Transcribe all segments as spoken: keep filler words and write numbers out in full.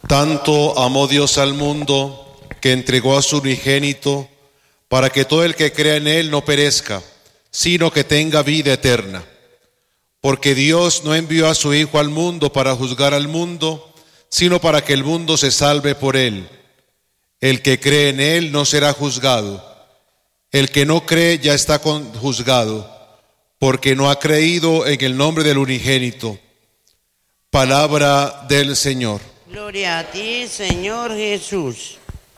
Tanto amó Dios al mundo que entregó a su unigénito para que todo el que crea en él no perezca, sino que tenga vida eterna. Porque Dios no envió a su Hijo al mundo para juzgar al mundo, sino para que el mundo se salve por él. El que cree en él no será juzgado. El que no cree ya está juzgado, porque no ha creído en el nombre del unigénito. Palabra del Señor. Gloria a ti, Señor Jesús.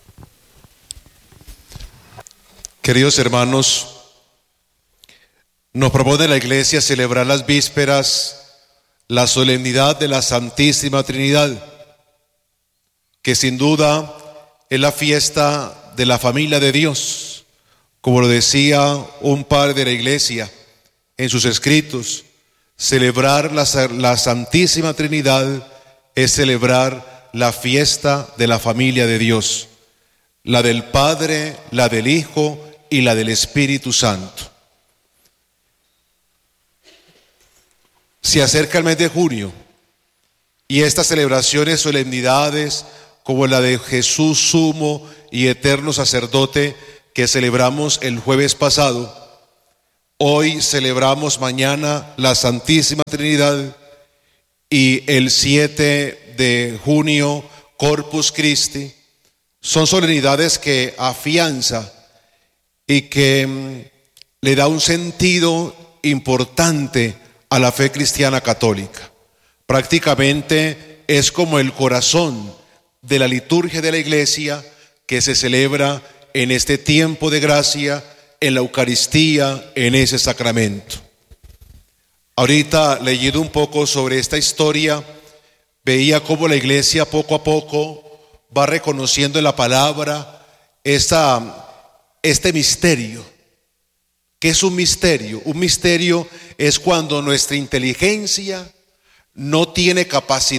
Queridos hermanos, nos propone la Iglesia celebrar las vísperas, la solemnidad de la Santísima Trinidad, que sin duda es la fiesta de la familia de Dios, como lo decía un padre de la Iglesia en sus escritos. Celebrar la, la Santísima Trinidad es celebrar la fiesta de la familia de Dios, la del Padre, la del Hijo y la del Espíritu Santo. Se acerca el mes de junio y estas celebraciones, solemnidades como la de Jesús sumo y eterno sacerdote que celebramos el jueves pasado, hoy celebramos mañana la Santísima Trinidad y el siete de junio Corpus Christi. Son solemnidades que afianza y que mm, le da un sentido importante a la fe cristiana católica. Prácticamente es como el corazón de la liturgia de la Iglesia que se celebra en este tiempo de gracia, en la Eucaristía, en ese sacramento. Ahorita, leyendo un poco sobre esta historia, veía cómo la Iglesia poco a poco va reconociendo en la palabra esta, este misterio. ¿Qué es un misterio? Un misterio es cuando nuestra inteligencia no tiene capacidad